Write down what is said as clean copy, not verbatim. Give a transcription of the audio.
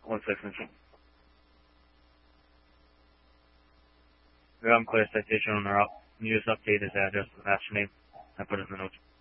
1-6 inch. We haven't clear citation on our up. Can you just update his address with the master name? I put it in the notes.